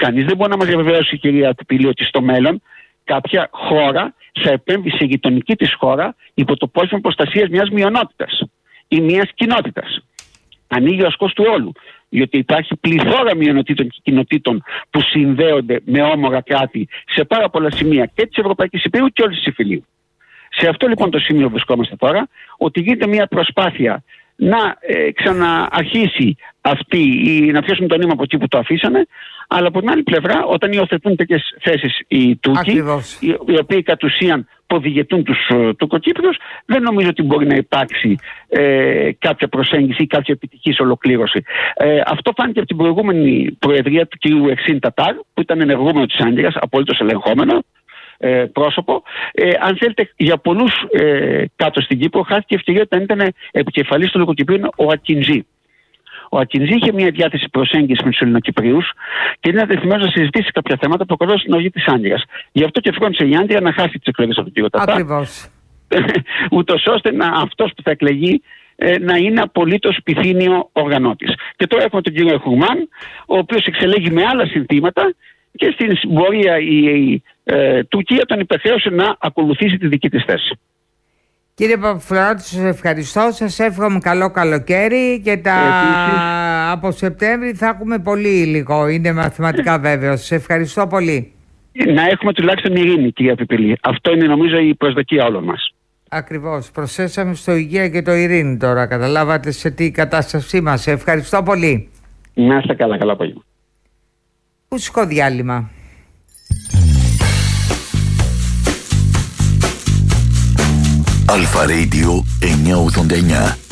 κανείς δεν μπορεί να μας διαβεβαιώσει, κυρία Πιπίλη, ότι στο μέλλον κάποια χώρα θα επέμβει σε γειτονική της χώρα υπό το πρόσωπο προστασίας μιας μειονότητας ή μιας κοινότητας. Ανοίγει ο ασκός του όλου. Διότι υπάρχει πληθώρα μειονοτήτων και κοινοτήτων που συνδέονται με όμορα κράτη σε πάρα πολλά σημεία και της Ευρωπαϊκής Υπήρου και όλης της Ιφιλίου. Σε αυτό λοιπόν το σημείο βρισκόμαστε τώρα, ότι γίνεται μια προσπάθεια να ξανααρχίσει αυτή ή να πιάσουν το νήμα από εκεί που το αφήσανε, αλλά από την άλλη πλευρά, όταν υιοθετούν τέτοιες θέσεις οι Τούρκοι, οι οποίοι κατ' ουσίαν ποδηγετούν τους Τουρκοκύπριους, δεν νομίζω ότι μπορεί να υπάρξει κάποια προσέγγιση ή κάποια επιτυχής ολοκλήρωση. Αυτό φάνηκε από την προηγούμενη προεδρία του κ. Εξίν Τατάρ, που ήταν ενεργούμενο της Άγκυρας, απολύτως ελεγχόμενο πρόσωπο. Αν θέλετε, για πολλούς κάτω στην Κύπρο χάθηκε η ευκαιρία όταν ήταν επικεφαλής των Τουρκοκυπρίων ο Ακιντζή. Ο Ακιντζή είχε μια διάθεση προσέγγιση με τους Ελληνοκυπρίους και είναι διατεθειμένος να συζητήσει κάποια θέματα που προκαλούν στην οργή της Άγκυρας. Γι' αυτό και φρόντισε η Άγκυρα να χάσει τις εκλογές από τον κ. Τατάρ. Ακριβώς. Ούτως ώστε αυτός που θα εκλεγεί να είναι απολύτως πυθύνιο οργανώτης. Και τώρα έχουμε τον κύριο Χουρμάν, ο οποίος εξελέγει με άλλα συνθήματα και στην πορεία η Τουρκία τον υπερχρέωσε να ακολουθήσει τη δική της θέση. Κύριε Παπαφλωράτη, σας ευχαριστώ. Σας εύχομαι καλό καλοκαίρι και από Σεπτέμβρη θα έχουμε πολύ υλικό. Είναι μαθηματικά βέβαιο. Σας ευχαριστώ πολύ. Να έχουμε τουλάχιστον ειρήνη, κυρία Πιπίλη. Αυτό είναι νομίζω η προσδοκία όλων μας. Ακριβώς. Προσθέσαμε στο υγεία και το ειρήνη τώρα. Καταλάβατε σε τι κατάστασή μας. Ευχαριστώ πολύ. Να είστε καλά, καλά απόγευμα. Μουσικό διάλειμμα. Αλφα Radio 989.